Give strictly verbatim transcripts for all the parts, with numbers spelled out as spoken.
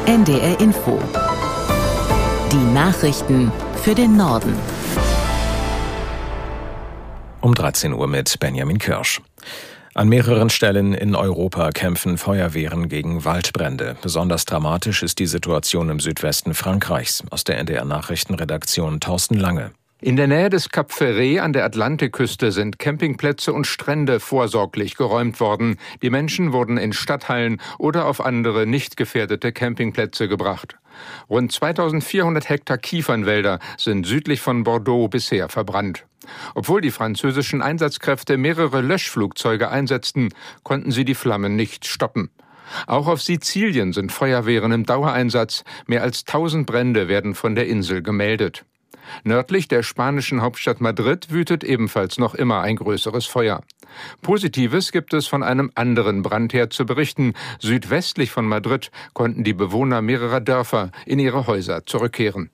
N D R Info. Die Nachrichten für den Norden. Um dreizehn Uhr mit Benjamin Kirsch. An mehreren Stellen in Europa kämpfen Feuerwehren gegen Waldbrände. Besonders dramatisch ist die Situation im Südwesten Frankreichs. Aus der N D R-Nachrichtenredaktion Thorsten Lange. In der Nähe des Cap Ferret an der Atlantikküste sind Campingplätze und Strände vorsorglich geräumt worden. Die Menschen wurden in Stadthallen oder auf andere nicht gefährdete Campingplätze gebracht. Rund zweitausendvierhundert Hektar Kiefernwälder sind südlich von Bordeaux bisher verbrannt. Obwohl die französischen Einsatzkräfte mehrere Löschflugzeuge einsetzten, konnten sie die Flammen nicht stoppen. Auch auf Sizilien sind Feuerwehren im Dauereinsatz. Mehr als tausend Brände werden von der Insel gemeldet. Nördlich der spanischen Hauptstadt Madrid wütet ebenfalls noch immer ein größeres Feuer. Positives gibt es von einem anderen Brandherd zu berichten. Südwestlich von Madrid konnten die Bewohner mehrerer Dörfer in ihre Häuser zurückkehren.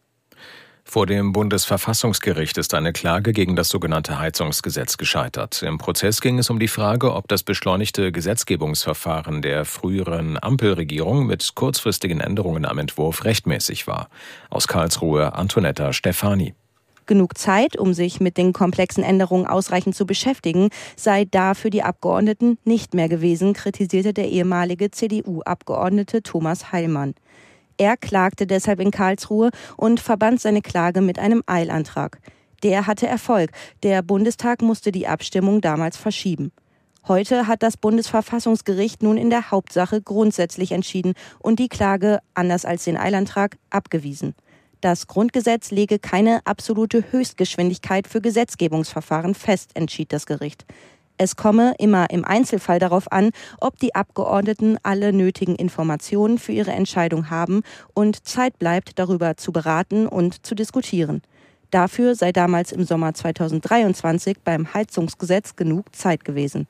Vor dem Bundesverfassungsgericht ist eine Klage gegen das sogenannte Heizungsgesetz gescheitert. Im Prozess ging es um die Frage, ob das beschleunigte Gesetzgebungsverfahren der früheren Ampelregierung mit kurzfristigen Änderungen am Entwurf rechtmäßig war. Aus Karlsruhe Antonetta Stefani. Genug Zeit, um sich mit den komplexen Änderungen ausreichend zu beschäftigen, sei da für die Abgeordneten nicht mehr gewesen, kritisierte der ehemalige C D U-Abgeordnete Thomas Heilmann. Er klagte deshalb in Karlsruhe und verband seine Klage mit einem Eilantrag. Der hatte Erfolg. Der Bundestag musste die Abstimmung damals verschieben. Heute hat das Bundesverfassungsgericht nun in der Hauptsache grundsätzlich entschieden und die Klage, anders als den Eilantrag, abgewiesen. Das Grundgesetz lege keine absolute Höchstgeschwindigkeit für Gesetzgebungsverfahren fest, entschied das Gericht. Es komme immer im Einzelfall darauf an, ob die Abgeordneten alle nötigen Informationen für ihre Entscheidung haben und Zeit bleibt, darüber zu beraten und zu diskutieren. Dafür sei damals im Sommer zweitausenddreiundzwanzig beim Heizungsgesetz genug Zeit gewesen.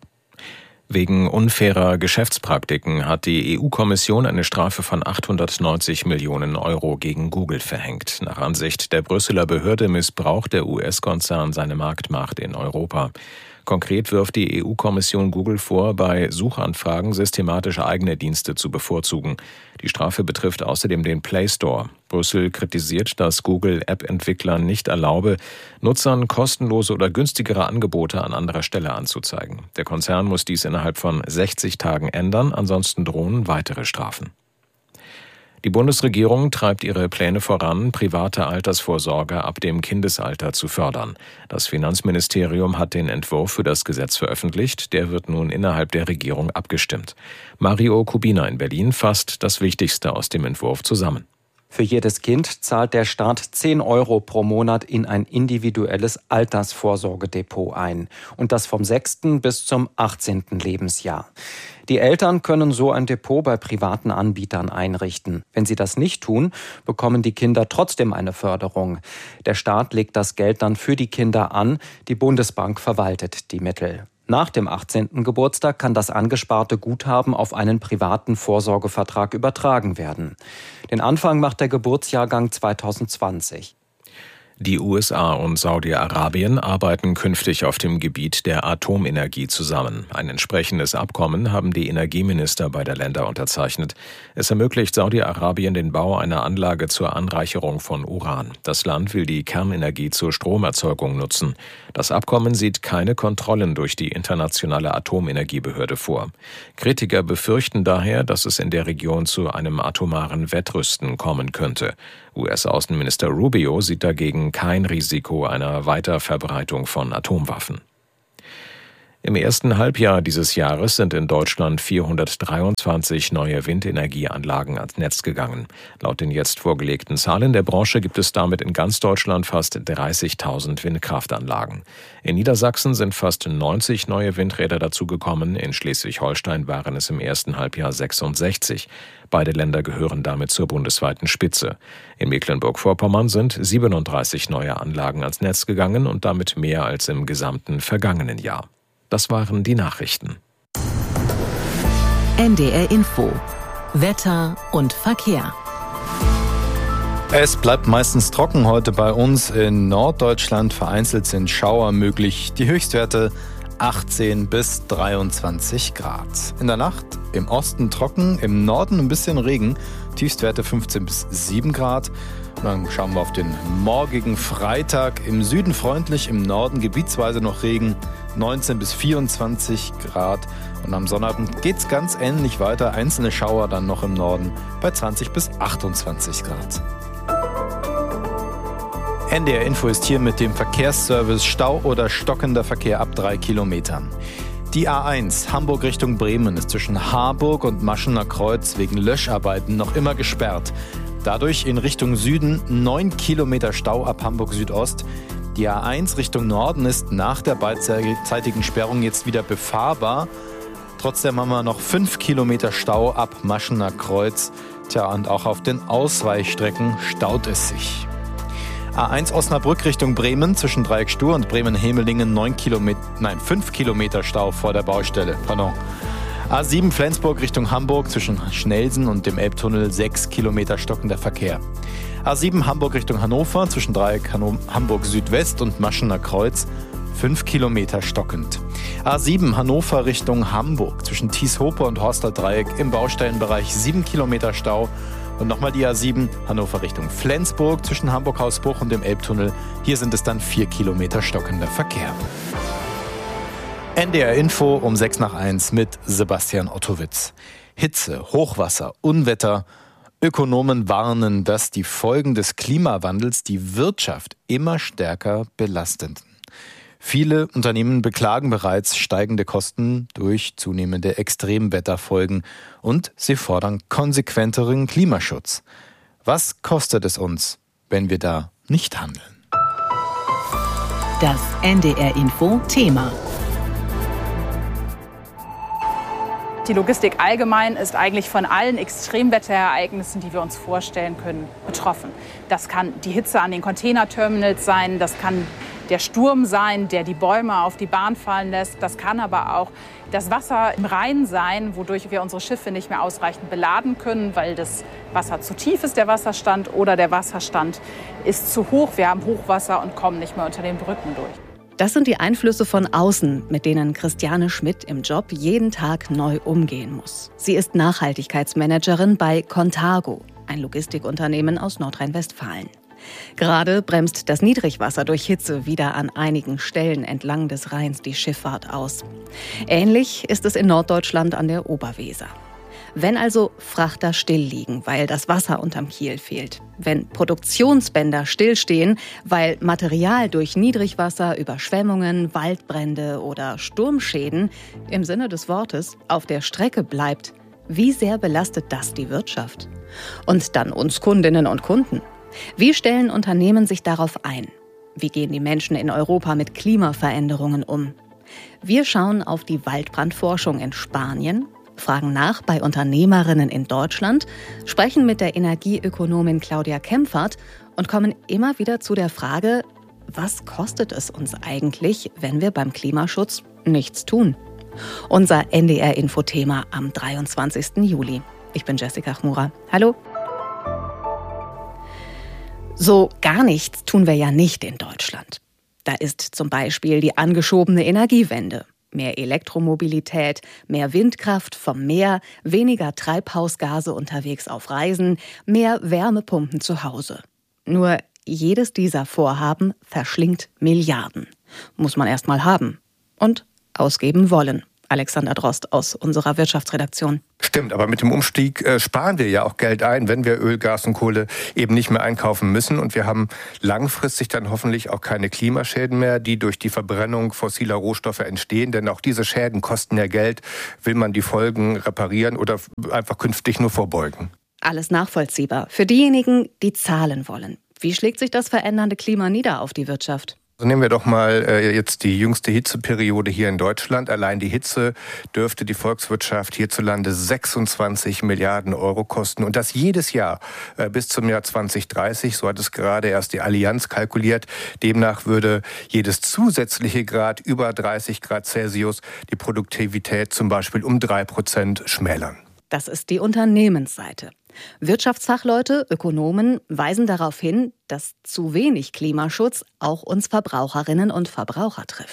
Wegen unfairer Geschäftspraktiken hat die E U-Kommission eine Strafe von achthundertneunzig Millionen Euro gegen Google verhängt. Nach Ansicht der Brüsseler Behörde missbraucht der U S-Konzern seine Marktmacht in Europa. Konkret wirft die E U-Kommission Google vor, bei Suchanfragen systematisch eigene Dienste zu bevorzugen. Die Strafe betrifft außerdem den Play Store. Brüssel kritisiert, dass Google App-Entwicklern nicht erlaube, Nutzern kostenlose oder günstigere Angebote an anderer Stelle anzuzeigen. Der Konzern muss dies innerhalb von sechzig Tagen ändern, ansonsten drohen weitere Strafen. Die Bundesregierung treibt ihre Pläne voran, private Altersvorsorge ab dem Kindesalter zu fördern. Das Finanzministerium hat den Entwurf für das Gesetz veröffentlicht. Der wird nun innerhalb der Regierung abgestimmt. Mario Kubina in Berlin fasst das Wichtigste aus dem Entwurf zusammen. Für jedes Kind zahlt der Staat zehn Euro pro Monat in ein individuelles Altersvorsorgedepot ein. Und das vom sechsten bis zum achtzehnten Lebensjahr. Die Eltern können so ein Depot bei privaten Anbietern einrichten. Wenn sie das nicht tun, bekommen die Kinder trotzdem eine Förderung. Der Staat legt das Geld dann für die Kinder an, die Bundesbank verwaltet die Mittel. Nach dem achtzehnten Geburtstag kann das angesparte Guthaben auf einen privaten Vorsorgevertrag übertragen werden. Den Anfang macht der Geburtsjahrgang zweitausendzwanzig. Die U S A und Saudi-Arabien arbeiten künftig auf dem Gebiet der Atomenergie zusammen. Ein entsprechendes Abkommen haben die Energieminister beider Länder unterzeichnet. Es ermöglicht Saudi-Arabien den Bau einer Anlage zur Anreicherung von Uran. Das Land will die Kernenergie zur Stromerzeugung nutzen. Das Abkommen sieht keine Kontrollen durch die internationale Atomenergiebehörde vor. Kritiker befürchten daher, dass es in der Region zu einem atomaren Wettrüsten kommen könnte. U S-Außenminister Rubio sieht dagegen kein Risiko einer Weiterverbreitung von Atomwaffen. Im ersten Halbjahr dieses Jahres sind in Deutschland vierhundertdreiundzwanzig neue Windenergieanlagen ans Netz gegangen. Laut den jetzt vorgelegten Zahlen der Branche gibt es damit in ganz Deutschland fast dreißigtausend Windkraftanlagen. In Niedersachsen sind fast neunzig neue Windräder dazugekommen, in Schleswig-Holstein waren es im ersten Halbjahr sechsundsechzig. Beide Länder gehören damit zur bundesweiten Spitze. In Mecklenburg-Vorpommern sind siebenunddreißig neue Anlagen ans Netz gegangen und damit mehr als im gesamten vergangenen Jahr. Das waren die Nachrichten. N D R Info. Wetter und Verkehr. Es bleibt meistens trocken heute bei uns. In Norddeutschland vereinzelt sind Schauer möglich. Die Höchstwerte achtzehn bis dreiundzwanzig Grad. In der Nacht im Osten trocken, im Norden ein bisschen Regen, Tiefstwerte fünfzehn bis sieben Grad. Und dann schauen wir auf den morgigen Freitag. Im Süden freundlich, im Norden gebietsweise noch Regen, neunzehn bis vierundzwanzig Grad. Und am Sonnabend geht es ganz ähnlich weiter, einzelne Schauer dann noch im Norden bei zwanzig bis achtundzwanzig Grad. N D R Info ist hier mit dem Verkehrsservice. Stau oder stockender Verkehr ab drei Kilometern. Die A eins Hamburg Richtung Bremen ist zwischen Harburg und Maschener Kreuz wegen Löscharbeiten noch immer gesperrt. Dadurch in Richtung Süden neun Kilometer Stau ab Hamburg Südost. Die A eins Richtung Norden ist nach der beidseitigen Sperrung jetzt wieder befahrbar. Trotzdem haben wir noch fünf Kilometer Stau ab Maschener Kreuz. Tja, und auch auf den Ausweichstrecken staut es sich. A eins Osnabrück Richtung Bremen zwischen Dreieck Stur und Bremen-Hemelingen neun Kilometer, nein, fünf Kilometer Stau vor der Baustelle. Pardon. A sieben Flensburg Richtung Hamburg zwischen Schnelsen und dem Elbtunnel sechs Kilometer stockender Verkehr. A sieben Hamburg Richtung Hannover zwischen Dreieck Hamburg Südwest und Maschener Kreuz fünf Kilometer stockend. A sieben Hannover Richtung Hamburg zwischen Thieshope und Horster Dreieck im Baustellenbereich sieben Kilometer Stau. Und nochmal die A sieben Hannover Richtung Flensburg zwischen Hamburg-Hausbruch und dem Elbtunnel. Hier sind es dann vier Kilometer stockender Verkehr. N D R Info um sechs nach eins mit Sebastian Ottowitz. Hitze, Hochwasser, Unwetter. Ökonomen warnen, dass die Folgen des Klimawandels die Wirtschaft immer stärker belasten. Viele Unternehmen beklagen bereits steigende Kosten durch zunehmende Extremwetterfolgen und sie fordern konsequenteren Klimaschutz. Was kostet es uns, wenn wir da nicht handeln? Das N D R Info Thema. Die Logistik allgemein ist eigentlich von allen Extremwetterereignissen, die wir uns vorstellen können, betroffen. Das kann die Hitze an den Containerterminals sein, das kann der Sturm sein, der die Bäume auf die Bahn fallen lässt. Das kann aber auch das Wasser im Rhein sein, wodurch wir unsere Schiffe nicht mehr ausreichend beladen können, weil das Wasser zu tief ist, der Wasserstand, oder der Wasserstand ist zu hoch. Wir haben Hochwasser und kommen nicht mehr unter den Brücken durch. Das sind die Einflüsse von außen, mit denen Christiane Schmidt im Job jeden Tag neu umgehen muss. Sie ist Nachhaltigkeitsmanagerin bei Contargo, ein Logistikunternehmen aus Nordrhein-Westfalen. Gerade bremst das Niedrigwasser durch Hitze wieder an einigen Stellen entlang des Rheins die Schifffahrt aus. Ähnlich ist es in Norddeutschland an der Oberweser. Wenn also Frachter still liegen, weil das Wasser unterm Kiel fehlt, wenn Produktionsbänder stillstehen, weil Material durch Niedrigwasser, Überschwemmungen, Waldbrände oder Sturmschäden im Sinne des Wortes auf der Strecke bleibt, wie sehr belastet das die Wirtschaft? Und dann uns Kundinnen und Kunden. Wie stellen Unternehmen sich darauf ein? Wie gehen die Menschen in Europa mit Klimaveränderungen um? Wir schauen auf die Waldbrandforschung in Spanien, fragen nach bei Unternehmerinnen in Deutschland, sprechen mit der Energieökonomin Claudia Kempfert und kommen immer wieder zu der Frage, was kostet es uns eigentlich, wenn wir beim Klimaschutz nichts tun? Unser N D R-Info-Thema am dreiundzwanzigsten Juli. Ich bin Jessica Chmura. Hallo. So gar nichts tun wir ja nicht in Deutschland. Da ist zum Beispiel die angeschobene Energiewende. Mehr Elektromobilität, mehr Windkraft vom Meer, weniger Treibhausgase unterwegs auf Reisen, mehr Wärmepumpen zu Hause. Nur jedes dieser Vorhaben verschlingt Milliarden. Muss man erst mal haben und ausgeben wollen. Alexander Drost aus unserer Wirtschaftsredaktion. Stimmt, aber mit dem Umstieg äh, sparen wir ja auch Geld ein, wenn wir Öl, Gas und Kohle eben nicht mehr einkaufen müssen. Und wir haben langfristig dann hoffentlich auch keine Klimaschäden mehr, die durch die Verbrennung fossiler Rohstoffe entstehen. Denn auch diese Schäden kosten ja Geld. Will man die Folgen reparieren oder einfach künftig nur vorbeugen? Alles nachvollziehbar. Für diejenigen, die zahlen wollen. Wie schlägt sich das verändernde Klima nieder auf die Wirtschaft? Also nehmen wir doch mal äh, jetzt die jüngste Hitzeperiode hier in Deutschland. Allein die Hitze dürfte die Volkswirtschaft hierzulande sechsundzwanzig Milliarden Euro kosten. Und das jedes Jahr äh, bis zum Jahr zwanzig dreißig. So hat es gerade erst die Allianz kalkuliert. Demnach würde jedes zusätzliche Grad über dreißig Grad Celsius die Produktivität zum Beispiel um drei Prozent schmälern. Das ist die Unternehmensseite. Wirtschaftsfachleute, Ökonomen weisen darauf hin, dass zu wenig Klimaschutz auch uns Verbraucherinnen und Verbraucher trifft.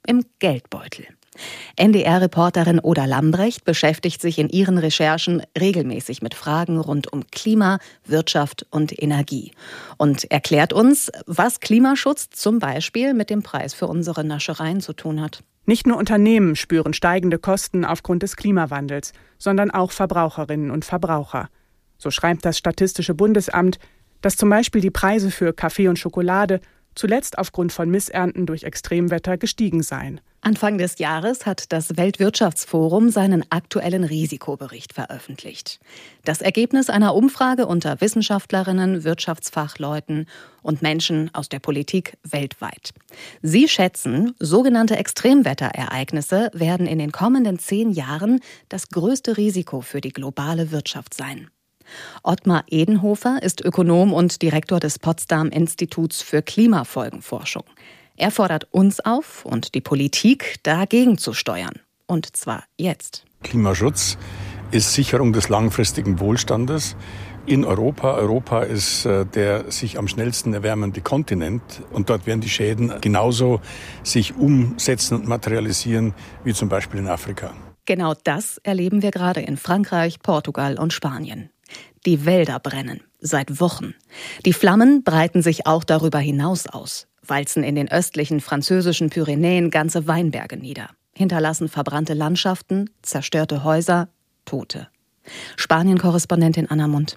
im Geldbeutel. N D R-Reporterin Oda Lambrecht beschäftigt sich in ihren Recherchen regelmäßig mit Fragen rund um Klima, Wirtschaft und Energie und erklärt uns, was Klimaschutz zum Beispiel mit dem Preis für unsere Naschereien zu tun hat. Nicht nur Unternehmen spüren steigende Kosten aufgrund des Klimawandels, sondern auch Verbraucherinnen und Verbraucher. So schreibt das Statistische Bundesamt, dass zum Beispiel die Preise für Kaffee und Schokolade zuletzt aufgrund von Missernten durch Extremwetter gestiegen seien. Anfang des Jahres hat das Weltwirtschaftsforum seinen aktuellen Risikobericht veröffentlicht. Das Ergebnis einer Umfrage unter Wissenschaftlerinnen, Wirtschaftsfachleuten und Menschen aus der Politik weltweit. Sie schätzen, sogenannte Extremwetterereignisse werden in den kommenden zehn Jahren das größte Risiko für die globale Wirtschaft sein. Ottmar Edenhofer ist Ökonom und Direktor des Potsdam-Instituts für Klimafolgenforschung. Er fordert uns auf und die Politik, dagegen zu steuern. Und zwar jetzt. Klimaschutz ist Sicherung des langfristigen Wohlstandes in Europa. Europa ist der sich am schnellsten erwärmende Kontinent. Und dort werden die Schäden genauso sich umsetzen und materialisieren wie zum Beispiel in Afrika. Genau das erleben wir gerade in Frankreich, Portugal und Spanien. Die Wälder brennen, seit Wochen. Die Flammen breiten sich auch darüber hinaus aus, walzen in den östlichen französischen Pyrenäen ganze Weinberge nieder, hinterlassen verbrannte Landschaften, zerstörte Häuser, Tote. Spanien-Korrespondentin Anna Mund.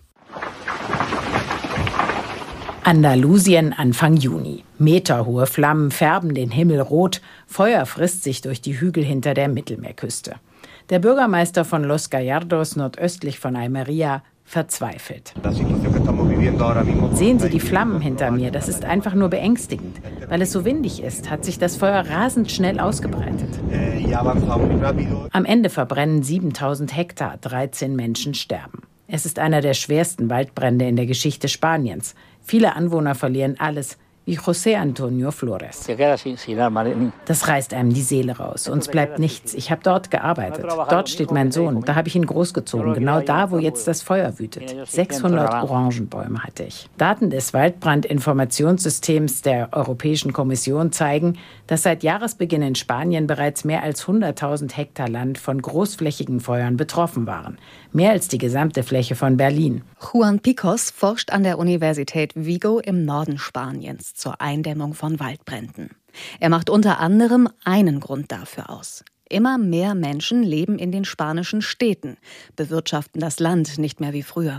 Andalusien Anfang Juni. Meterhohe Flammen färben den Himmel rot, Feuer frisst sich durch die Hügel hinter der Mittelmeerküste. Der Bürgermeister von Los Gallardos, nordöstlich von Almería, verzweifelt. Sehen Sie die Flammen hinter mir, das ist einfach nur beängstigend. Weil es so windig ist, hat sich das Feuer rasend schnell ausgebreitet. Am Ende verbrennen siebentausend Hektar, dreizehn Menschen sterben. Es ist einer der schwersten Waldbrände in der Geschichte Spaniens. Viele Anwohner verlieren alles, wie José Antonio Flores. Das reißt einem die Seele raus. Uns bleibt nichts. Ich habe dort gearbeitet. Dort steht mein Sohn. Da habe ich ihn großgezogen. Genau da, wo jetzt das Feuer wütet. sechshundert Orangenbäume hatte ich. Daten des Waldbrandinformationssystems der Europäischen Kommission zeigen, dass seit Jahresbeginn in Spanien bereits mehr als hunderttausend Hektar Land von großflächigen Feuern betroffen waren. Mehr als die gesamte Fläche von Berlin. Juan Picos forscht an der Universität Vigo im Norden Spaniens zur Eindämmung von Waldbränden. Er macht unter anderem einen Grund dafür aus. Immer mehr Menschen leben in den spanischen Städten, bewirtschaften das Land nicht mehr wie früher.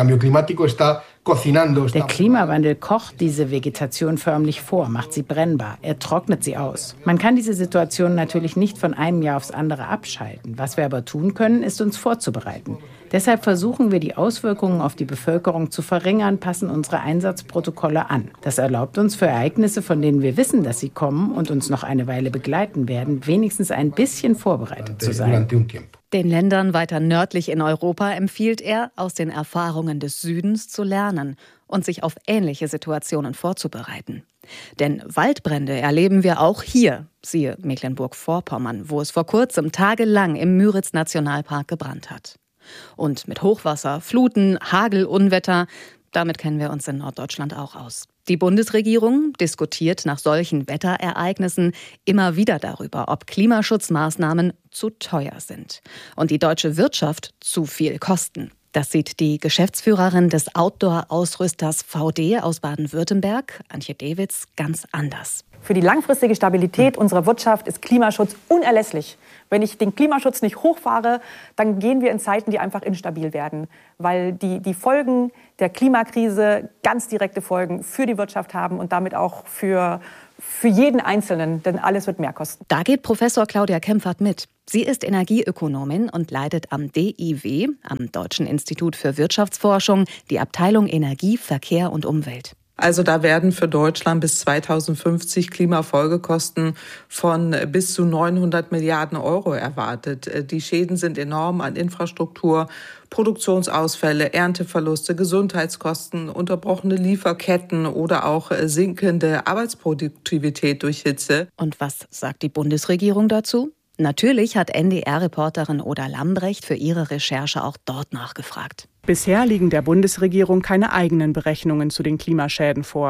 Der Klimawandel kocht diese Vegetation förmlich vor, macht sie brennbar, er trocknet sie aus. Man kann diese Situation natürlich nicht von einem Jahr aufs andere abschalten. Was wir aber tun können, ist uns vorzubereiten. Deshalb versuchen wir, die Auswirkungen auf die Bevölkerung zu verringern, passen unsere Einsatzprotokolle an. Das erlaubt uns für Ereignisse, von denen wir wissen, dass sie kommen und uns noch eine Weile begleiten werden, wenigstens ein bisschen vorbereitet zu sein. Den Ländern weiter nördlich in Europa empfiehlt er, aus den Erfahrungen des Südens zu lernen und sich auf ähnliche Situationen vorzubereiten. Denn Waldbrände erleben wir auch hier, siehe Mecklenburg-Vorpommern, wo es vor kurzem tagelang im Müritz-Nationalpark gebrannt hat. Und mit Hochwasser, Fluten, Hagel, Unwetter, damit kennen wir uns in Norddeutschland auch aus. Die Bundesregierung diskutiert nach solchen Wetterereignissen immer wieder darüber, ob Klimaschutzmaßnahmen zu teuer sind und die deutsche Wirtschaft zu viel kosten. Das sieht die Geschäftsführerin des Outdoor-Ausrüsters V D aus Baden-Württemberg, Antje Dewitz, ganz anders. Für die langfristige Stabilität unserer Wirtschaft ist Klimaschutz unerlässlich. Wenn ich den Klimaschutz nicht hochfahre, dann gehen wir in Zeiten, die einfach instabil werden, weil die, die Folgen der Klimakrise ganz direkte Folgen für die Wirtschaft haben und damit auch für, für jeden Einzelnen, denn alles wird mehr kosten. Da geht Professor Claudia Kempfert mit. Sie ist Energieökonomin und leitet am D I W, am Deutschen Institut für Wirtschaftsforschung, die Abteilung Energie, Verkehr und Umwelt. Also da werden für Deutschland bis zweitausendfünfzig Klimafolgekosten von bis zu neunhundert Milliarden Euro erwartet. Die Schäden sind enorm an Infrastruktur, Produktionsausfälle, Ernteverluste, Gesundheitskosten, unterbrochene Lieferketten oder auch sinkende Arbeitsproduktivität durch Hitze. Und was sagt die Bundesregierung dazu? Natürlich hat N D R-Reporterin Oda Lambrecht für ihre Recherche auch dort nachgefragt. Bisher liegen der Bundesregierung keine eigenen Berechnungen zu den Klimaschäden vor.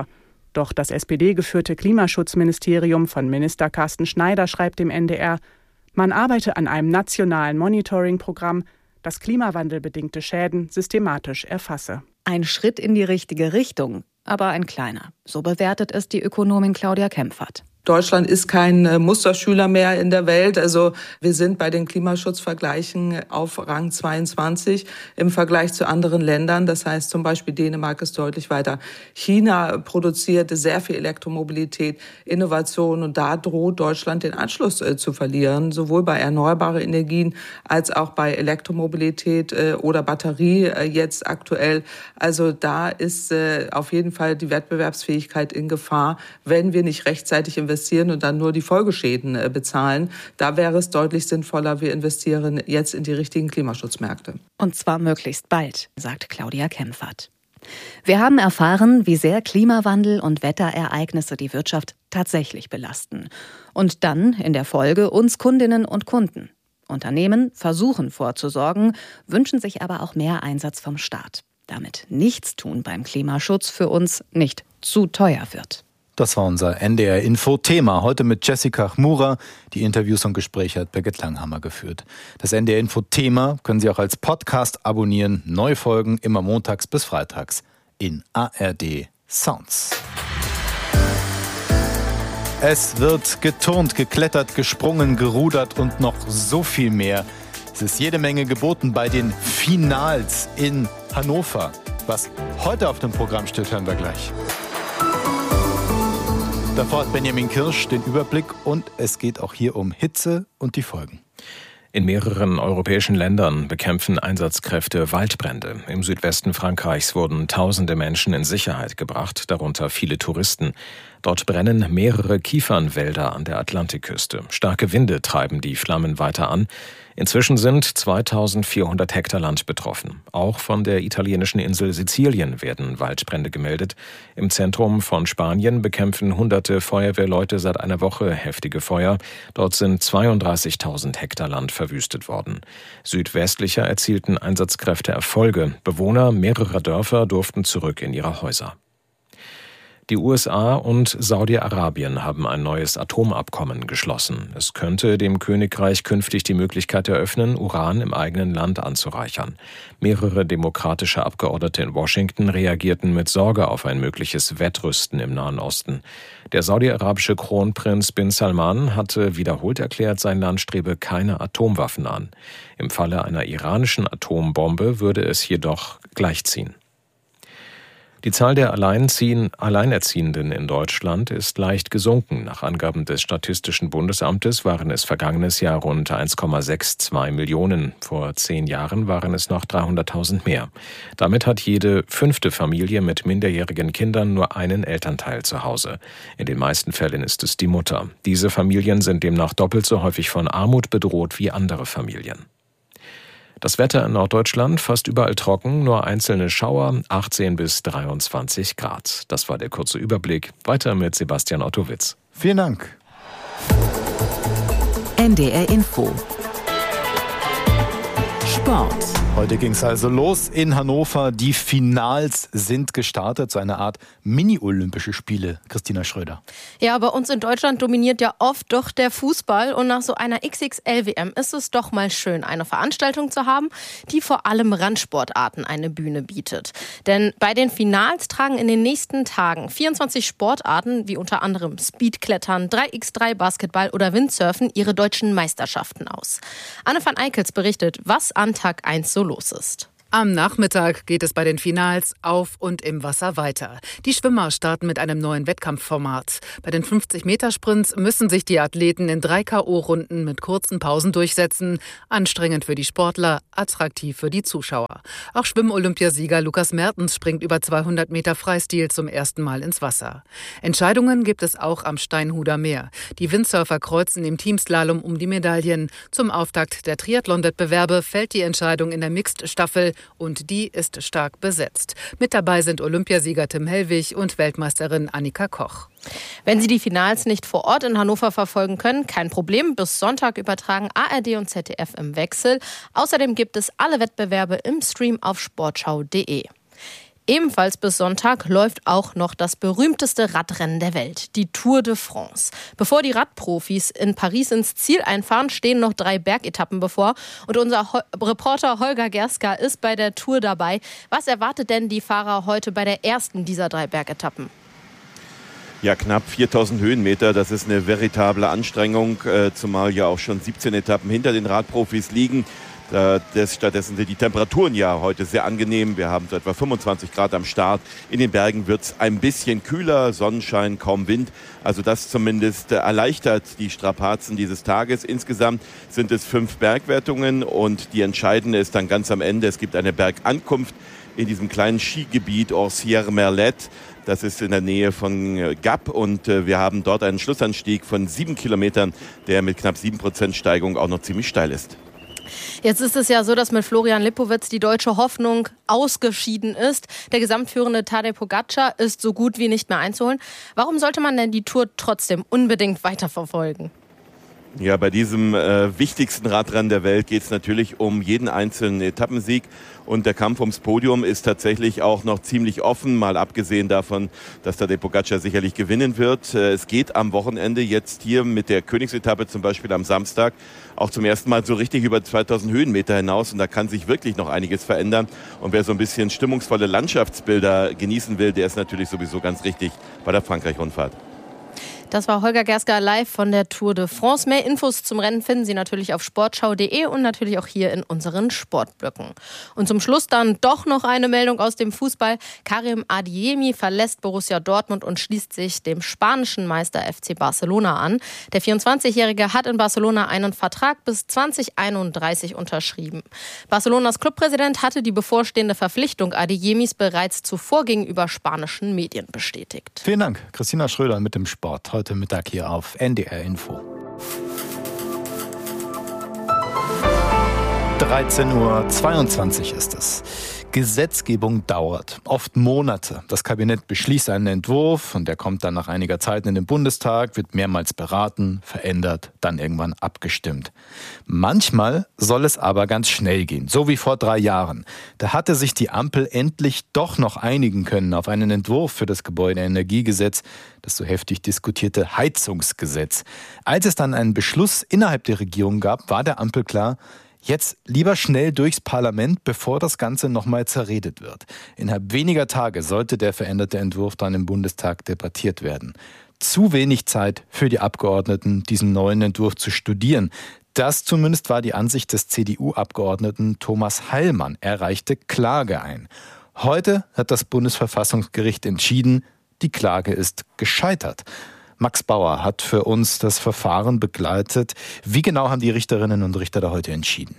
Doch das S P D-geführte Klimaschutzministerium von Minister Carsten Schneider schreibt dem N D R, man arbeite an einem nationalen Monitoring-Programm, das klimawandelbedingte Schäden systematisch erfasse. Ein Schritt in die richtige Richtung, aber ein kleiner. So bewertet es die Ökonomin Claudia Kempfert. Deutschland ist kein Musterschüler mehr in der Welt. Also wir sind bei den Klimaschutzvergleichen auf Rang zweiundzwanzig im Vergleich zu anderen Ländern. Das heißt zum Beispiel Dänemark ist deutlich weiter. China produziert sehr viel Elektromobilität, Innovation und da droht Deutschland den Anschluss äh, zu verlieren, sowohl bei erneuerbaren Energien als auch bei Elektromobilität äh, oder Batterie äh, jetzt aktuell. Also da ist äh, auf jeden Fall die Wettbewerbsfähigkeit in Gefahr, wenn wir nicht rechtzeitig investieren. investieren und dann nur die Folgeschäden äh, bezahlen. Da wäre es deutlich sinnvoller, wir investieren jetzt in die richtigen Klimaschutzmärkte. Und zwar möglichst bald, sagt Claudia Kempfert. Wir haben erfahren, wie sehr Klimawandel und Wetterereignisse die Wirtschaft tatsächlich belasten. Und dann in der Folge uns Kundinnen und Kunden. Unternehmen versuchen vorzusorgen, wünschen sich aber auch mehr Einsatz vom Staat, damit Nichtstun beim Klimaschutz für uns nicht zu teuer wird. Das war unser N D R-Info-Thema. Heute mit Jessica Chmura. Die Interviews und Gespräche hat Birgit Langhammer geführt. Das N D R-Info-Thema können Sie auch als Podcast abonnieren. Neue Folgen immer montags bis freitags in A R D Sounds. Es wird geturnt, geklettert, gesprungen, gerudert und noch so viel mehr. Es ist jede Menge geboten bei den Finals in Hannover. Was heute auf dem Programm steht, hören wir gleich. Davor hat Benjamin Kirsch den Überblick und es geht auch hier um Hitze und die Folgen. In mehreren europäischen Ländern bekämpfen Einsatzkräfte Waldbrände. Im Südwesten Frankreichs wurden tausende Menschen in Sicherheit gebracht, darunter viele Touristen. Dort brennen mehrere Kiefernwälder an der Atlantikküste. Starke Winde treiben die Flammen weiter an. Inzwischen sind zweitausendvierhundert Hektar Land betroffen. Auch von der italienischen Insel Sizilien werden Waldbrände gemeldet. Im Zentrum von Spanien bekämpfen hunderte Feuerwehrleute seit einer Woche heftige Feuer. Dort sind zweiunddreißigtausend Hektar Land verwüstet worden. Südwestlicher erzielten Einsatzkräfte Erfolge. Bewohner mehrerer Dörfer durften zurück in ihre Häuser. Die U S A und Saudi-Arabien haben ein neues Atomabkommen geschlossen. Es könnte dem Königreich künftig die Möglichkeit eröffnen, Uran im eigenen Land anzureichern. Mehrere demokratische Abgeordnete in Washington reagierten mit Sorge auf ein mögliches Wettrüsten im Nahen Osten. Der saudi-arabische Kronprinz bin Salman hatte wiederholt erklärt, sein Land strebe keine Atomwaffen an. Im Falle einer iranischen Atombombe würde es jedoch gleichziehen. Die Zahl der Alleinerziehenden in Deutschland ist leicht gesunken. Nach Angaben des Statistischen Bundesamtes waren es vergangenes Jahr rund eins Komma zweiundsechzig Millionen. Vor zehn Jahren waren es noch dreihunderttausend mehr. Damit hat jede fünfte Familie mit minderjährigen Kindern nur einen Elternteil zu Hause. In den meisten Fällen ist es die Mutter. Diese Familien sind demnach doppelt so häufig von Armut bedroht wie andere Familien. Das Wetter in Norddeutschland fast überall trocken, nur einzelne Schauer, achtzehn bis dreiundzwanzig Grad. Das war der kurze Überblick. Weiter mit Sebastian Ottowitz. Vielen Dank. N D R Info. Sport. Heute ging es also los in Hannover. Die Finals sind gestartet, so eine Art Mini-Olympische Spiele. Christina Schröder. Ja, bei uns in Deutschland dominiert ja oft doch der Fußball. Und nach so einer X X L-W M ist es doch mal schön, eine Veranstaltung zu haben, die vor allem Randsportarten eine Bühne bietet. Denn bei den Finals tragen in den nächsten Tagen vierundzwanzig Sportarten, wie unter anderem Speedklettern, drei mal drei Basketball oder Windsurfen, ihre deutschen Meisterschaften aus. Anne van Eickels berichtet, was an Tag eins so los ist. Am Nachmittag geht es bei den Finals auf und im Wasser weiter. Die Schwimmer starten mit einem neuen Wettkampfformat. Bei den fünfzig-Meter-Sprints müssen sich die Athleten in drei K O-Runden mit kurzen Pausen durchsetzen. Anstrengend für die Sportler, attraktiv für die Zuschauer. Auch Schwimm-Olympiasieger Lukas Mertens springt über zweihundert Meter Freistil zum ersten Mal ins Wasser. Entscheidungen gibt es auch am Steinhuder Meer. Die Windsurfer kreuzen im Teamslalom um die Medaillen. Zum Auftakt der Triathlon-Wettbewerbe fällt die Entscheidung in der Mixed-Staffel. Und die ist stark besetzt. Mit dabei sind Olympiasieger Tim Hellwig und Weltmeisterin Annika Koch. Wenn Sie die Finals nicht vor Ort in Hannover verfolgen können, kein Problem. Bis Sonntag übertragen A R D und Z D F im Wechsel. Außerdem gibt es alle Wettbewerbe im Stream auf sportschau punkt de. Ebenfalls bis Sonntag läuft auch noch das berühmteste Radrennen der Welt, die Tour de France. Bevor die Radprofis in Paris ins Ziel einfahren, stehen noch drei Bergetappen bevor. Und unser Ho- Reporter Holger Gerska ist bei der Tour dabei. Was erwartet denn die Fahrer heute bei der ersten dieser drei Bergetappen? Ja, knapp viertausend Höhenmeter, das ist eine veritable Anstrengung, äh, zumal ja auch schon siebzehn Etappen hinter den Radprofis liegen. Äh, das, stattdessen sind die Temperaturen ja heute sehr angenehm. Wir haben so etwa fünfundzwanzig Grad am Start. In den Bergen wird es ein bisschen kühler, Sonnenschein, kaum Wind. Also das zumindest äh, erleichtert die Strapazen dieses Tages. Insgesamt sind es fünf Bergwertungen und die entscheidende ist dann ganz am Ende. Es gibt eine Bergankunft in diesem kleinen Skigebiet Orsières-Merlette. Das ist in der Nähe von Gap und äh, wir haben dort einen Schlussanstieg von sieben Kilometern, der mit knapp sieben Prozent Steigung auch noch ziemlich steil ist. Jetzt ist es ja so, dass mit Florian Lipowitz die deutsche Hoffnung ausgeschieden ist. Der gesamtführende Tadej Pogačar ist so gut wie nicht mehr einzuholen. Warum sollte man denn die Tour trotzdem unbedingt weiterverfolgen? Ja, bei diesem äh, wichtigsten Radrennen der Welt geht es natürlich um jeden einzelnen Etappensieg. Und der Kampf ums Podium ist tatsächlich auch noch ziemlich offen, mal abgesehen davon, dass Tadej Pogačar sicherlich gewinnen wird. Äh, es geht am Wochenende jetzt hier mit der Königsetappe, zum Beispiel am Samstag, auch zum ersten Mal so richtig über zweitausend Höhenmeter hinaus. Und da kann sich wirklich noch einiges verändern. Und wer so ein bisschen stimmungsvolle Landschaftsbilder genießen will, der ist natürlich sowieso ganz richtig bei der Frankreich-Rundfahrt. Das war Holger Gerska live von der Tour de France. Mehr Infos zum Rennen finden Sie natürlich auf sportschau punkt de und natürlich auch hier in unseren Sportblöcken. Und zum Schluss dann doch noch eine Meldung aus dem Fußball. Karim Adeyemi verlässt Borussia Dortmund und schließt sich dem spanischen Meister F C Barcelona an. Der vierundzwanzigjährige hat in Barcelona einen Vertrag bis zwanzig einunddreißig unterschrieben. Barcelonas Clubpräsident hatte die bevorstehende Verpflichtung Adeyemis bereits zuvor gegenüber spanischen Medien bestätigt. Vielen Dank, Christina Schröder mit dem Sport. Heute Mittag hier auf N D R Info. dreizehn Uhr zweiundzwanzig ist es. Gesetzgebung dauert, oft Monate. Das Kabinett beschließt einen Entwurf und der kommt dann nach einiger Zeit in den Bundestag, wird mehrmals beraten, verändert, dann irgendwann abgestimmt. Manchmal soll es aber ganz schnell gehen, so wie vor drei Jahren. Da hatte sich die Ampel endlich doch noch einigen können auf einen Entwurf für das Gebäudeenergiegesetz, das so heftig diskutierte Heizungsgesetz. Als es dann einen Beschluss innerhalb der Regierung gab, war der Ampel klar, jetzt lieber schnell durchs Parlament, bevor das Ganze nochmal zerredet wird. Innerhalb weniger Tage sollte der veränderte Entwurf dann im Bundestag debattiert werden. Zu wenig Zeit für die Abgeordneten, diesen neuen Entwurf zu studieren. Das zumindest war die Ansicht des C D U-Abgeordneten Thomas Heilmann. Er reichte Klage ein. Heute hat das Bundesverfassungsgericht entschieden, die Klage ist gescheitert. Max Bauer hat für uns das Verfahren begleitet. Wie genau haben die Richterinnen und Richter da heute entschieden?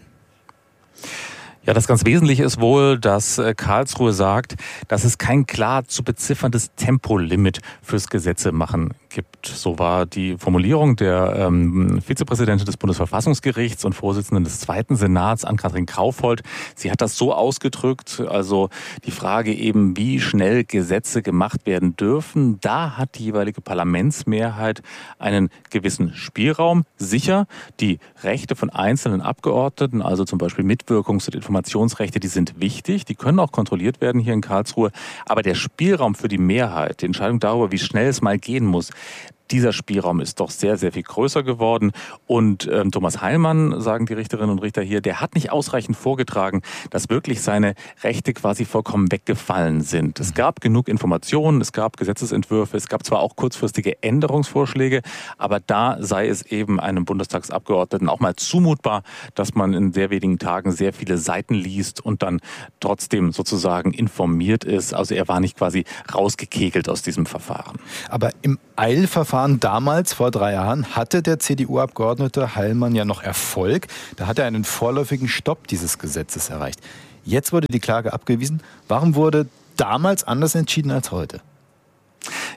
Ja, das ganz Wesentliche ist wohl, dass Karlsruhe sagt, dass es kein klar zu bezifferndes Tempolimit fürs Gesetzemachen gibt. So war die Formulierung der ähm, Vizepräsidentin des Bundesverfassungsgerichts und Vorsitzenden des Zweiten Senats, Ann-Kathrin Kaufold. Sie hat das so ausgedrückt, also die Frage eben, wie schnell Gesetze gemacht werden dürfen. Da hat die jeweilige Parlamentsmehrheit einen gewissen Spielraum. Sicher, die Rechte von einzelnen Abgeordneten, also zum Beispiel Mitwirkungs- und Informationsrechte, die sind wichtig, die können auch kontrolliert werden hier in Karlsruhe. Aber der Spielraum für die Mehrheit, die Entscheidung darüber, wie schnell es mal gehen muss, dieser Spielraum ist doch sehr, sehr viel größer geworden. Und ähm, Thomas Heilmann, sagen die Richterinnen und Richter hier, der hat nicht ausreichend vorgetragen, dass wirklich seine Rechte quasi vollkommen weggefallen sind. Es gab genug Informationen, es gab Gesetzesentwürfe, es gab zwar auch kurzfristige Änderungsvorschläge, aber da sei es eben einem Bundestagsabgeordneten auch mal zumutbar, dass man in sehr wenigen Tagen sehr viele Seiten liest und dann trotzdem sozusagen informiert ist. Also er war nicht quasi rausgekegelt aus diesem Verfahren. Aber im Eilverfahren damals, vor drei Jahren, hatte der C D U-Abgeordnete Heilmann ja noch Erfolg. Da hat er einen vorläufigen Stopp dieses Gesetzes erreicht. Jetzt wurde die Klage abgewiesen. Warum wurde damals anders entschieden als heute?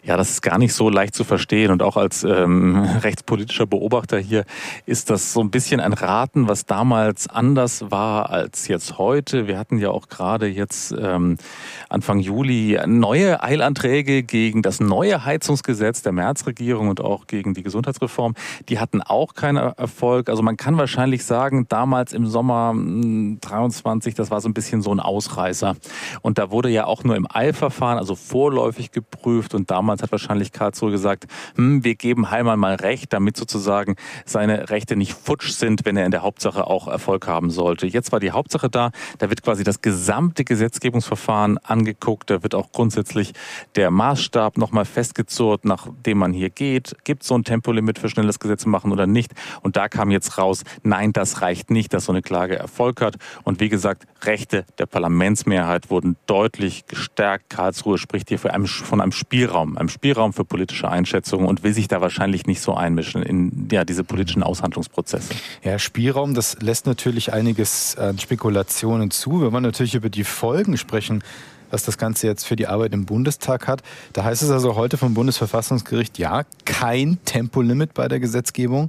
Ja, das ist gar nicht so leicht zu verstehen und auch als ähm, rechtspolitischer Beobachter hier ist das so ein bisschen ein Raten, was damals anders war als jetzt heute. Wir hatten ja auch gerade jetzt ähm, Anfang Juli neue Eilanträge gegen das neue Heizungsgesetz der Merz-Regierung und auch gegen die Gesundheitsreform. Die hatten auch keinen Erfolg. Also man kann wahrscheinlich sagen, damals im Sommer dreiundzwanzig, das war so ein bisschen so ein Ausreißer. Und da wurde ja auch nur im Eilverfahren, also vorläufig geprüft und damals hat wahrscheinlich Karlsruhe gesagt, hm, wir geben Heilmann mal Recht, damit sozusagen seine Rechte nicht futsch sind, wenn er in der Hauptsache auch Erfolg haben sollte. Jetzt war die Hauptsache da, da wird quasi das gesamte Gesetzgebungsverfahren angeguckt, da wird auch grundsätzlich der Maßstab nochmal festgezurrt, nachdem man hier geht. Gibt es so ein Tempolimit für schnelles Gesetze machen oder nicht? Und da kam jetzt raus, nein, das reicht nicht, dass so eine Klage Erfolg hat. Und wie gesagt, Rechte der Parlamentsmehrheit wurden deutlich gestärkt. Karlsruhe spricht hier von einem, von einem Spielraum, einem Spielraum für politische Einschätzungen und will sich da wahrscheinlich nicht so einmischen in ja, diese politischen Aushandlungsprozesse. Ja, Spielraum, das lässt natürlich einiges an Spekulationen zu. Wenn wir natürlich über die Folgen sprechen, was das Ganze jetzt für die Arbeit im Bundestag hat. Da heißt es also heute vom Bundesverfassungsgericht, ja, kein Tempolimit bei der Gesetzgebung,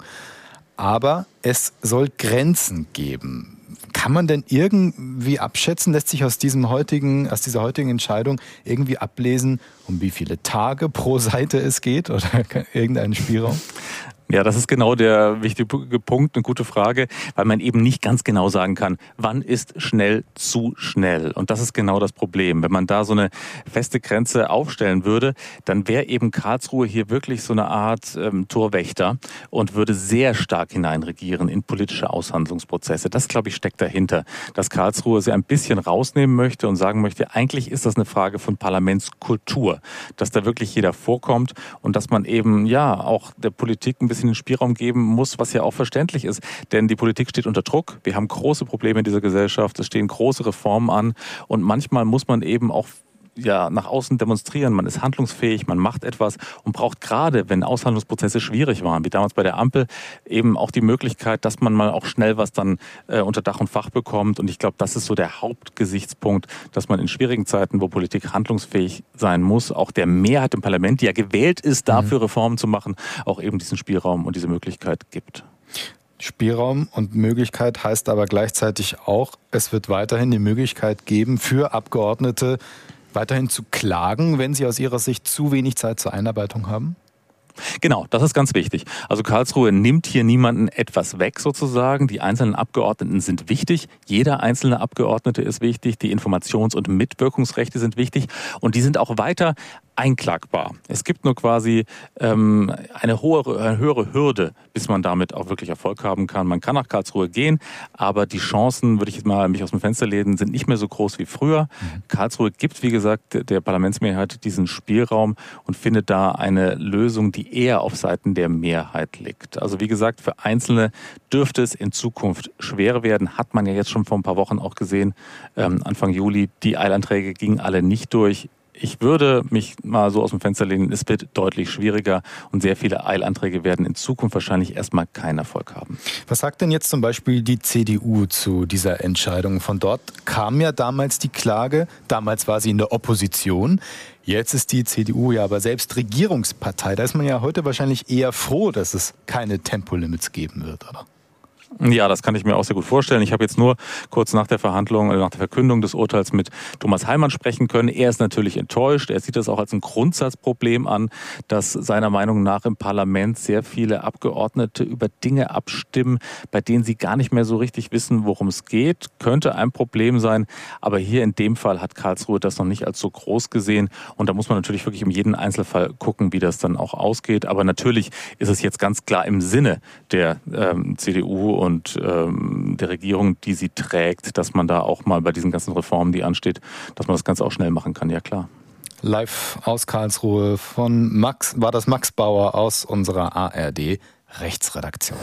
aber es soll Grenzen geben. Kann man denn irgendwie abschätzen, lässt sich aus diesem heutigen, aus dieser heutigen Entscheidung irgendwie ablesen, um wie viele Tage pro Seite es geht oder irgendeinen Spielraum? Ja, das ist genau der wichtige Punkt, eine gute Frage, weil man eben nicht ganz genau sagen kann, wann ist schnell zu schnell. Und das ist genau das Problem. Wenn man da so eine feste Grenze aufstellen würde, dann wäre eben Karlsruhe hier wirklich so eine Art ähm, Torwächter und würde sehr stark hineinregieren in politische Aushandlungsprozesse. Das, glaube ich, steckt dahinter, dass Karlsruhe sie ein bisschen rausnehmen möchte und sagen möchte, eigentlich ist das eine Frage von Parlamentskultur, dass da wirklich jeder vorkommt und dass man eben ja auch der Politik ein bisschen den Spielraum geben muss, was ja auch verständlich ist. Denn die Politik steht unter Druck. Wir haben große Probleme in dieser Gesellschaft. Es stehen große Reformen an. Und manchmal muss man eben auch ja, nach außen demonstrieren. Man ist handlungsfähig, man macht etwas und braucht gerade, wenn Aushandlungsprozesse schwierig waren, wie damals bei der Ampel, eben auch die Möglichkeit, dass man mal auch schnell was dann äh, unter Dach und Fach bekommt. Und ich glaube, das ist so der Hauptgesichtspunkt, dass man in schwierigen Zeiten, wo Politik handlungsfähig sein muss, auch der Mehrheit im Parlament, die ja gewählt ist, dafür Reformen zu machen, auch eben diesen Spielraum und diese Möglichkeit gibt. Spielraum und Möglichkeit heißt aber gleichzeitig auch, es wird weiterhin die Möglichkeit geben, für Abgeordnete weiterhin zu klagen, wenn sie aus ihrer Sicht zu wenig Zeit zur Einarbeitung haben? Genau, das ist ganz wichtig. Also Karlsruhe nimmt hier niemanden etwas weg sozusagen. Die einzelnen Abgeordneten sind wichtig. Jeder einzelne Abgeordnete ist wichtig. Die Informations- und Mitwirkungsrechte sind wichtig. Und die sind auch weiter einklagbar. Es gibt nur quasi ähm, eine, hohe, eine höhere Hürde, bis man damit auch wirklich Erfolg haben kann. Man kann nach Karlsruhe gehen, aber die Chancen, würde ich jetzt mal mich aus dem Fenster lehnen, sind nicht mehr so groß wie früher. Mhm. Karlsruhe gibt, wie gesagt, der Parlamentsmehrheit diesen Spielraum und findet da eine Lösung, die eher auf Seiten der Mehrheit liegt. Also wie gesagt, für Einzelne dürfte es in Zukunft schwer werden. Hat man ja jetzt schon vor ein paar Wochen auch gesehen. Ähm, Anfang Juli, die Eilanträge gingen alle nicht durch. Ich würde mich mal so aus dem Fenster lehnen, es wird deutlich schwieriger und sehr viele Eilanträge werden in Zukunft wahrscheinlich erstmal keinen Erfolg haben. Was sagt denn jetzt zum Beispiel die C D U zu dieser Entscheidung? Von dort kam ja damals die Klage, damals war sie in der Opposition. Jetzt ist die C D U ja aber selbst Regierungspartei. Da ist man ja heute wahrscheinlich eher froh, dass es keine Tempolimits geben wird, oder? Ja, das kann ich mir auch sehr gut vorstellen. Ich habe jetzt nur kurz nach der Verhandlung, nach der Verkündung des Urteils mit Thomas Heilmann sprechen können. Er ist natürlich enttäuscht. Er sieht das auch als ein Grundsatzproblem an, dass seiner Meinung nach im Parlament sehr viele Abgeordnete über Dinge abstimmen, bei denen sie gar nicht mehr so richtig wissen, worum es geht. Könnte ein Problem sein. Aber hier in dem Fall hat Karlsruhe das noch nicht als so groß gesehen. Und da muss man natürlich wirklich um jeden Einzelfall gucken, wie das dann auch ausgeht. Aber natürlich ist es jetzt ganz klar im Sinne der ähm, C D U und ähm, der Regierung, die sie trägt, dass man da auch mal bei diesen ganzen Reformen, die ansteht, dass man das Ganze auch schnell machen kann, ja klar. Live aus Karlsruhe von Max, war das Max Bauer aus unserer A R D Rechtsredaktion.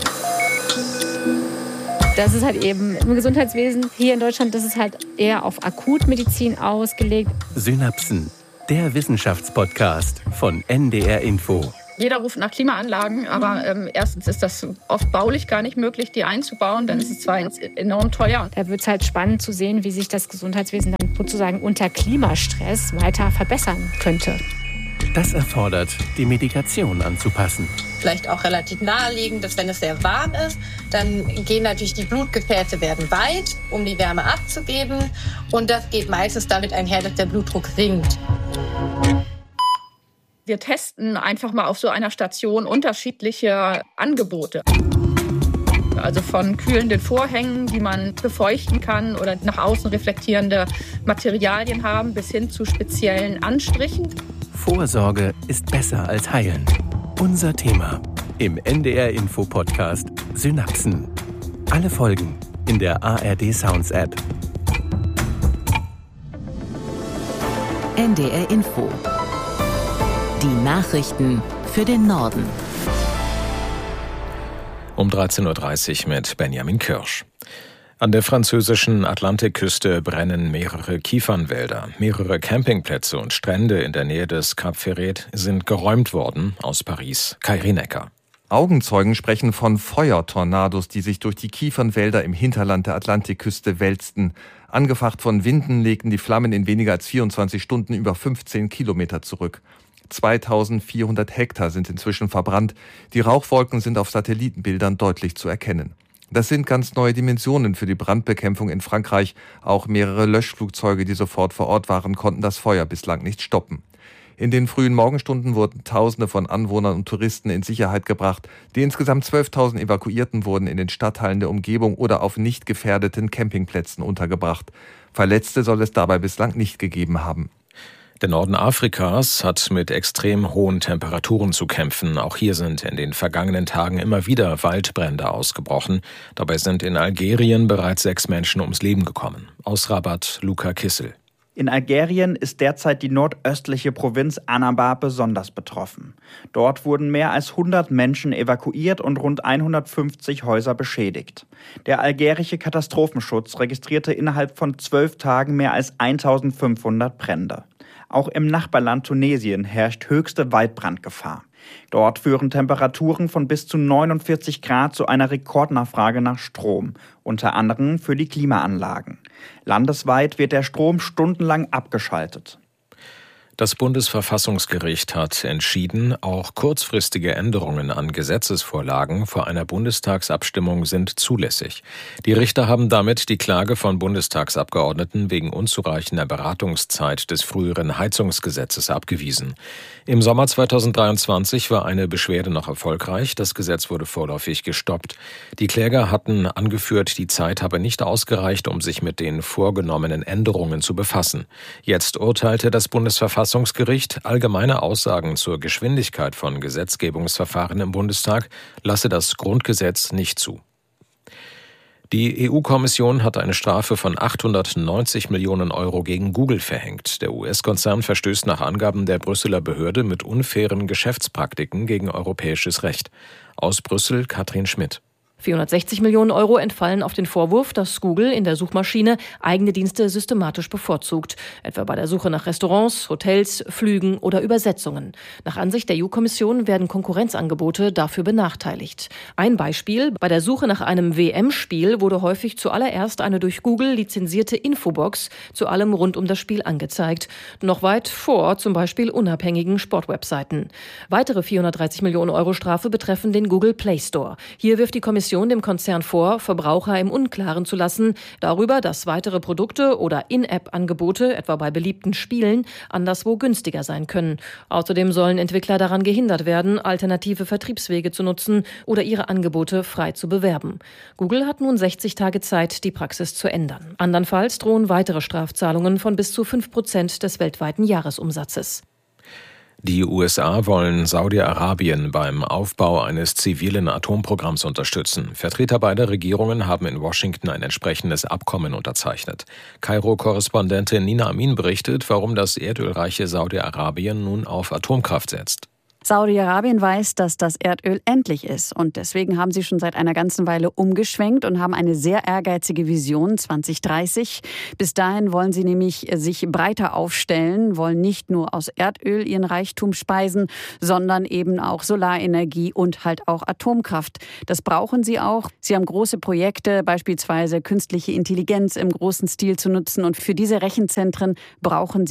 Das ist halt eben im Gesundheitswesen hier in Deutschland, das ist halt eher auf Akutmedizin ausgelegt. Synapsen, der Wissenschaftspodcast von N D R Info. Jeder ruft nach Klimaanlagen, aber ähm, erstens ist das oft baulich gar nicht möglich, die einzubauen. Dann ist es zwar enorm teuer. Da wird es halt spannend zu sehen, wie sich das Gesundheitswesen dann sozusagen unter Klimastress weiter verbessern könnte. Das erfordert, die Medikation anzupassen. Vielleicht auch relativ naheliegend, dass wenn es sehr warm ist, dann gehen natürlich die Blutgefäße werden weit, um die Wärme abzugeben. Und das geht meistens damit einher, dass der Blutdruck sinkt. Wir testen einfach mal auf so einer Station unterschiedliche Angebote. Also von kühlenden Vorhängen, die man befeuchten kann oder nach außen reflektierende Materialien haben, bis hin zu speziellen Anstrichen. Vorsorge ist besser als heilen. Unser Thema im N D R-Info-Podcast Synapsen. Alle Folgen in der A R D Sounds App. N D R Info. Die Nachrichten für den Norden. Um dreizehn Uhr dreißig mit Benjamin Kirsch. An der französischen Atlantikküste brennen mehrere Kiefernwälder. Mehrere Campingplätze und Strände in der Nähe des Cap Ferret sind geräumt worden. Aus Paris, Kai Rienecker. Augenzeugen sprechen von Feuertornados, die sich durch die Kiefernwälder im Hinterland der Atlantikküste wälzten. Angefacht von Winden legten die Flammen in weniger als vierundzwanzig Stunden über fünfzehn Kilometer zurück. zweitausendvierhundert Hektar sind inzwischen verbrannt. Die Rauchwolken sind auf Satellitenbildern deutlich zu erkennen. Das sind ganz neue Dimensionen für die Brandbekämpfung in Frankreich. Auch mehrere Löschflugzeuge, die sofort vor Ort waren, konnten das Feuer bislang nicht stoppen. In den frühen Morgenstunden wurden Tausende von Anwohnern und Touristen in Sicherheit gebracht. Die insgesamt zwölftausend Evakuierten wurden in den Stadtteilen der Umgebung oder auf nicht gefährdeten Campingplätzen untergebracht. Verletzte soll es dabei bislang nicht gegeben haben. Der Norden Afrikas hat mit extrem hohen Temperaturen zu kämpfen. Auch hier sind in den vergangenen Tagen immer wieder Waldbrände ausgebrochen. Dabei sind in Algerien bereits sechs Menschen ums Leben gekommen. Aus Rabat, Luca Kissel. In Algerien ist derzeit die nordöstliche Provinz Annaba besonders betroffen. Dort wurden mehr als hundert Menschen evakuiert und rund hundertfünfzig Häuser beschädigt. Der algerische Katastrophenschutz registrierte innerhalb von zwölf Tagen mehr als eintausendfünfhundert Brände. Auch im Nachbarland Tunesien herrscht höchste Waldbrandgefahr. Dort führen Temperaturen von bis zu neunundvierzig Grad zu einer Rekordnachfrage nach Strom, unter anderem für die Klimaanlagen. Landesweit wird der Strom stundenlang abgeschaltet. Das Bundesverfassungsgericht hat entschieden, auch kurzfristige Änderungen an Gesetzesvorlagen vor einer Bundestagsabstimmung sind zulässig. Die Richter haben damit die Klage von Bundestagsabgeordneten wegen unzureichender Beratungszeit des früheren Heizungsgesetzes abgewiesen. Im Sommer zweitausenddreiundzwanzig war eine Beschwerde noch erfolgreich. Das Gesetz wurde vorläufig gestoppt. Die Kläger hatten angeführt, die Zeit habe nicht ausgereicht, um sich mit den vorgenommenen Änderungen zu befassen. Jetzt urteilte das Bundesverfassungsgericht Verfassungsgericht, allgemeine Aussagen zur Geschwindigkeit von Gesetzgebungsverfahren im Bundestag lasse das Grundgesetz nicht zu. Die E U-Kommission hat eine Strafe von achthundertneunzig Millionen Euro gegen Google verhängt. Der U S-Konzern verstößt nach Angaben der Brüsseler Behörde mit unfairen Geschäftspraktiken gegen europäisches Recht. Aus Brüssel Katrin Schmidt. vierhundertsechzig Millionen Euro entfallen auf den Vorwurf, dass Google in der Suchmaschine eigene Dienste systematisch bevorzugt, etwa bei der Suche nach Restaurants, Hotels, Flügen oder Übersetzungen. Nach Ansicht der E U-Kommission werden Konkurrenzangebote dafür benachteiligt. Ein Beispiel: Bei der Suche nach einem W M-Spiel wurde häufig zuallererst eine durch Google lizenzierte Infobox zu allem rund um das Spiel angezeigt, noch weit vor zum Beispiel unabhängigen Sportwebseiten. Weitere vierhundertdreißig Millionen Euro Strafe betreffen den Google Play Store. Hier wirft die Kommission dem Konzern vor, Verbraucher im Unklaren zu lassen darüber, dass weitere Produkte oder In-App-Angebote, etwa bei beliebten Spielen, anderswo günstiger sein können. Außerdem sollen Entwickler daran gehindert werden, alternative Vertriebswege zu nutzen oder ihre Angebote frei zu bewerben. Google hat nun sechzig Tage Zeit, die Praxis zu ändern. Andernfalls drohen weitere Strafzahlungen von bis zu fünf Prozent des weltweiten Jahresumsatzes. Die U S A wollen Saudi-Arabien beim Aufbau eines zivilen Atomprogramms unterstützen. Vertreter beider Regierungen haben in Washington ein entsprechendes Abkommen unterzeichnet. Kairo-Korrespondentin Nina Amin berichtet, warum das erdölreiche Saudi-Arabien nun auf Atomkraft setzt. Saudi-Arabien weiß, dass das Erdöl endlich ist und deswegen haben sie schon seit einer ganzen Weile umgeschwenkt und haben eine sehr ehrgeizige Vision zwanzig dreißig. Bis dahin wollen sie nämlich sich breiter aufstellen, wollen nicht nur aus Erdöl ihren Reichtum speisen, sondern eben auch Solarenergie und halt auch Atomkraft. Das brauchen sie auch. Sie haben große Projekte, beispielsweise künstliche Intelligenz im großen Stil zu nutzen und für diese Rechenzentren brauchen sie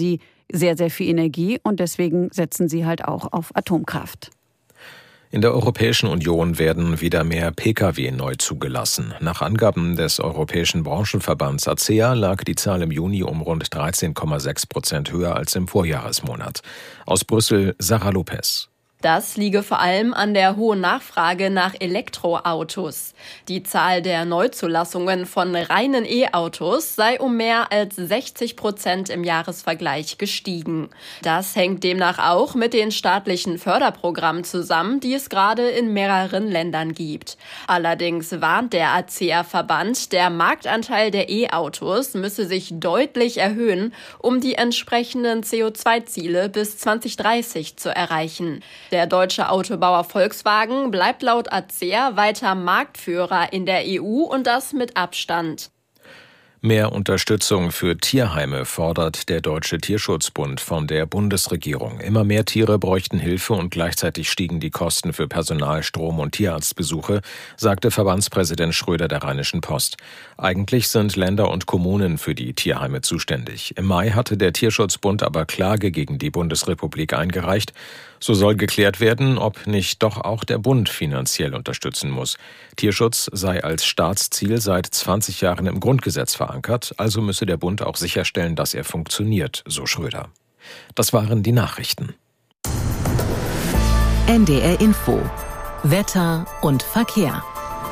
sehr, sehr viel Energie und deswegen setzen sie halt auch auf Atomkraft. In der Europäischen Union werden wieder mehr Pkw neu zugelassen. Nach Angaben des Europäischen Branchenverbands A C E A lag die Zahl im Juni um rund dreizehn Komma sechs Prozent höher als im Vorjahresmonat. Aus Brüssel, Sarah Lopez. Das liege vor allem an der hohen Nachfrage nach Elektroautos. Die Zahl der Neuzulassungen von reinen E-Autos sei um mehr als sechzig Prozent im Jahresvergleich gestiegen. Das hängt demnach auch mit den staatlichen Förderprogrammen zusammen, die es gerade in mehreren Ländern gibt. Allerdings warnt der A C E A-Verband, der Marktanteil der E-Autos müsse sich deutlich erhöhen, um die entsprechenden C O zwei Ziele bis zwanzig dreißig zu erreichen. Der deutsche Autobauer Volkswagen bleibt laut A C E A weiter Marktführer in der E U und das mit Abstand. Mehr Unterstützung für Tierheime fordert der Deutsche Tierschutzbund von der Bundesregierung. Immer mehr Tiere bräuchten Hilfe und gleichzeitig stiegen die Kosten für Personal, Strom und Tierarztbesuche, sagte Verbandspräsident Schröder der Rheinischen Post. Eigentlich sind Länder und Kommunen für die Tierheime zuständig. Im Mai hatte der Tierschutzbund aber Klage gegen die Bundesrepublik eingereicht. So soll geklärt werden, ob nicht doch auch der Bund finanziell unterstützen muss. Tierschutz sei als Staatsziel seit zwanzig Jahren im Grundgesetz verankert, also müsse der Bund auch sicherstellen, dass er funktioniert, so Schröder. Das waren die Nachrichten. N D R Info. Wetter und Verkehr.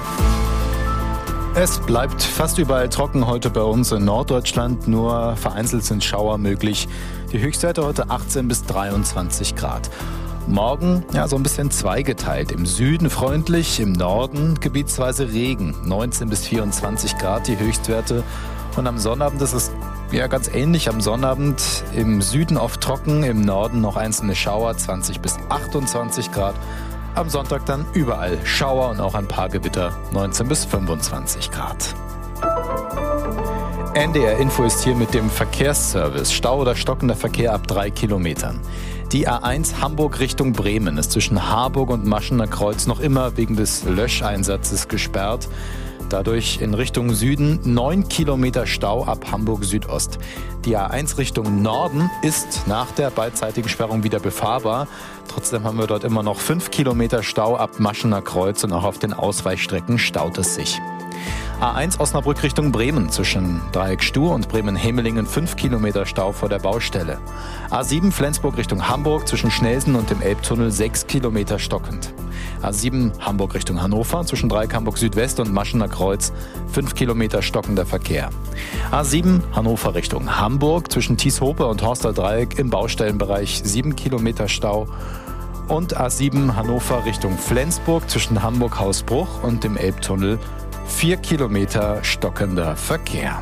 Es bleibt fast überall trocken heute bei uns in Norddeutschland, nur vereinzelt sind Schauer möglich. Die Höchstwerte heute achtzehn bis dreiundzwanzig Grad. Morgen ja so ein bisschen zweigeteilt. Im Süden freundlich, im Norden gebietsweise Regen. neunzehn bis vierundzwanzig Grad die Höchstwerte. Und am Sonnabend ist es ja ganz ähnlich. Am Sonnabend im Süden oft trocken, im Norden noch einzelne Schauer, zwanzig bis achtundzwanzig Grad. Am Sonntag dann überall Schauer und auch ein paar Gewitter, neunzehn bis fünfundzwanzig Grad. N D R Info ist hier mit dem Verkehrsservice. Stau oder stockender Verkehr ab drei Kilometern. Die A eins Hamburg Richtung Bremen ist zwischen Harburg und Maschener Kreuz noch immer wegen des Löscheinsatzes gesperrt. Dadurch in Richtung Süden neun Kilometer Stau ab Hamburg Südost. Die A eins Richtung Norden ist nach der beidseitigen Sperrung wieder befahrbar. Trotzdem haben wir dort immer noch fünf Kilometer Stau ab Maschener Kreuz und auch auf den Ausweichstrecken staut es sich. A eins Osnabrück Richtung Bremen zwischen Dreieck Stuhr und Bremen-Hemelingen fünf Kilometer Stau vor der Baustelle. A sieben Flensburg Richtung Hamburg zwischen Schnelsen und dem Elbtunnel sechs Kilometer stockend. A sieben Hamburg Richtung Hannover zwischen Dreieck Hamburg Südwest und Maschener Kreuz fünf Kilometer stockender Verkehr. A sieben Hannover Richtung Hamburg zwischen Tieshope und Horster Dreieck im Baustellenbereich sieben Kilometer Stau. Und A sieben Hannover Richtung Flensburg zwischen Hamburg-Hausbruch und dem Elbtunnel vier Kilometer stockender Verkehr.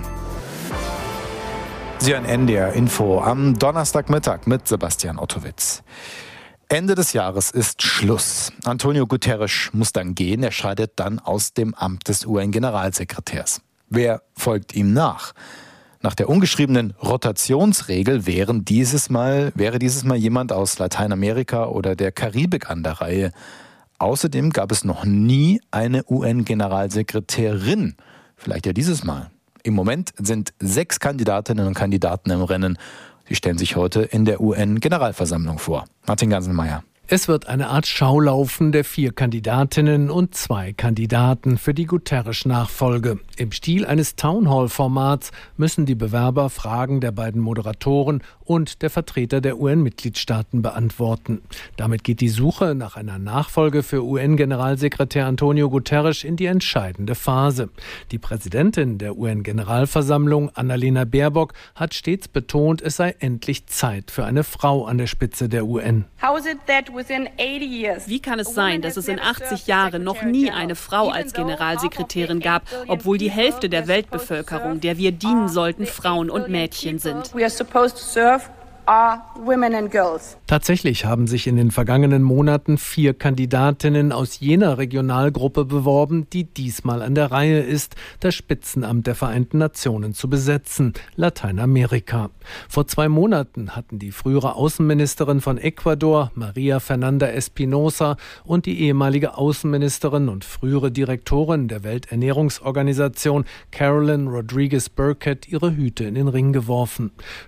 Sie hören N D R Info am Donnerstagmittag mit Sebastian Ottowitz. Ende des Jahres ist Schluss. Antonio Guterres muss dann gehen. Er scheidet dann aus dem Amt des U N-Generalsekretärs. Wer folgt ihm nach? Nach der ungeschriebenen Rotationsregel wären dieses Mal, wäre dieses Mal jemand aus Lateinamerika oder der Karibik an der Reihe. Außerdem gab es noch nie eine U N-Generalsekretärin. Vielleicht ja dieses Mal. Im Moment sind sechs Kandidatinnen und Kandidaten im Rennen. Sie stellen sich heute in der U N-Generalversammlung vor. Martin Gansenmeier. Es wird eine Art Schaulaufen der vier Kandidatinnen und zwei Kandidaten für die Guterres-Nachfolge. Im Stil eines Townhall-Formats müssen die Bewerber Fragen der beiden Moderatoren und der Vertreter der U N-Mitgliedstaaten beantworten. Damit geht die Suche nach einer Nachfolge für U N-Generalsekretär Antonio Guterres in die entscheidende Phase. Die Präsidentin der U N-Generalversammlung, Annalena Baerbock, hat stets betont, es sei endlich Zeit für eine Frau an der Spitze der U N. Wie kann es sein, dass es in achtzig Jahren noch nie eine Frau als Generalsekretärin gab, obwohl die Hälfte der Weltbevölkerung, der wir dienen sollten, Frauen und Mädchen sind? Tatsächlich haben sich in den vergangenen Monaten vier Kandidatinnen aus jener Regionalgruppe beworben, die diesmal an der Reihe ist, das Spitzenamt der Vereinten Nationen zu besetzen, Lateinamerika. Vor zwei Monaten hatten die frühere Außenministerin von Ecuador, Maria Fernanda Espinosa, und die ehemalige Außenministerin und frühere Direktorin der Welternährungsorganisation, Carolyn Rodriguez Burkett, ihre Hüte in den Ring geworfen.